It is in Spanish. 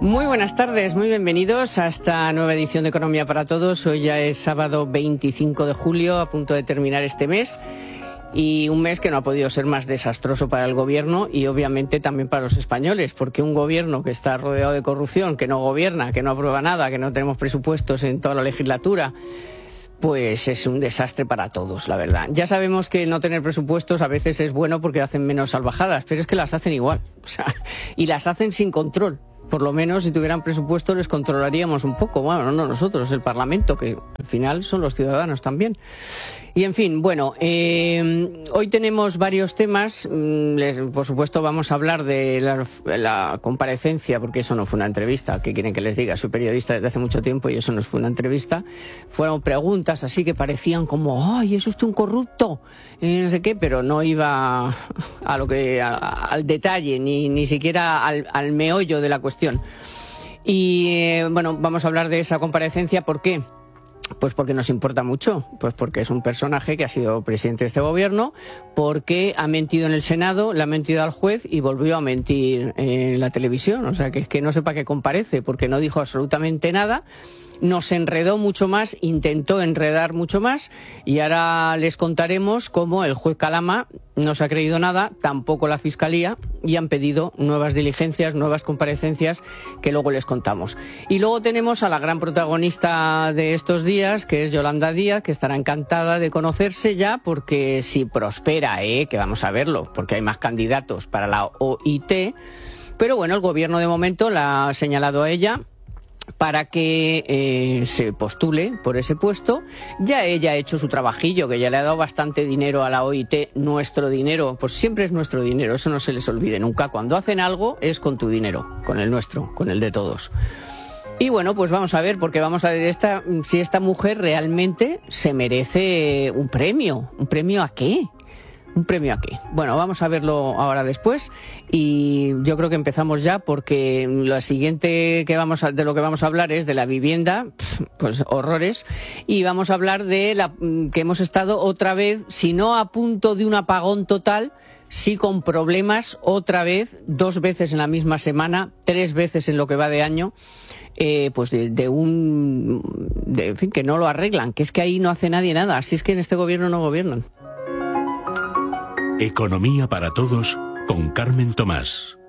Muy buenas tardes, muy bienvenidos a esta nueva edición de Economía para Todos. Hoy ya es sábado 25 de julio, a punto de terminar este mes. Y un mes que no ha podido ser más desastroso para el gobierno y obviamente también para los españoles, porque un gobierno que está rodeado de corrupción, que no gobierna, que no aprueba nada, que no tenemos presupuestos en toda la legislatura, pues es un desastre para todos, la verdad. Ya sabemos que no tener presupuestos a veces es bueno porque hacen menos salvajadas, pero es que las hacen igual, y las hacen sin control. Por lo menos si tuvieran presupuesto les controlaríamos un poco. Bueno, no nosotros, el Parlamento, que al final son los ciudadanos también. Y en fin, bueno, hoy tenemos varios temas. Por supuesto vamos a hablar de la comparecencia, porque eso no fue una entrevista. ¿Qué quieren que les diga? Soy periodista desde hace mucho tiempo y eso no fue una entrevista. Fueron preguntas así que parecían como, ¡ay, es usted un corrupto! No sé qué, pero no iba a lo que al detalle, ni siquiera al meollo de la cuestión. Y bueno, vamos a hablar de esa comparecencia. ¿Por qué? Pues porque nos importa mucho, pues porque es un personaje que ha sido presidente de este gobierno, porque ha mentido en el Senado, le ha mentido al juez y volvió a mentir en la televisión. O sea, que es que no sé para qué comparece, porque no dijo absolutamente nada. Nos enredó mucho más, intentó enredar mucho más y ahora les contaremos cómo el juez Calama no se ha creído nada, tampoco la Fiscalía, y han pedido nuevas diligencias, nuevas comparecencias que luego les contamos. Y luego tenemos a la gran protagonista de estos días, que es Yolanda Díaz, que estará encantada de conocerse ya, porque si prospera, que vamos a verlo, porque hay más candidatos para la OIT, pero bueno, el gobierno de momento la ha señalado a ella para que se postule por ese puesto. Ya ella ha hecho su trabajillo, que ya le ha dado bastante dinero a la OIT, nuestro dinero, pues siempre es nuestro dinero, eso no se les olvide nunca. Cuando hacen algo es con tu dinero, con el nuestro, con el de todos. Y bueno, pues vamos a ver, porque vamos a ver si esta mujer realmente se merece un premio. ¿Un premio a qué? ¿Un premio a qué? Bueno, vamos a verlo ahora después y yo creo que empezamos ya porque lo siguiente de lo que vamos a hablar es de la vivienda, pues horrores, y vamos a hablar de que hemos estado otra vez, si no a punto de un apagón total, sí con problemas otra vez, 2 veces en la misma semana, 3 veces en lo que va de año. Pues en fin, que no lo arreglan, que es que ahí no hace nadie nada, así es que en este gobierno no gobiernan. Economía para Todos con Carmen Tomás.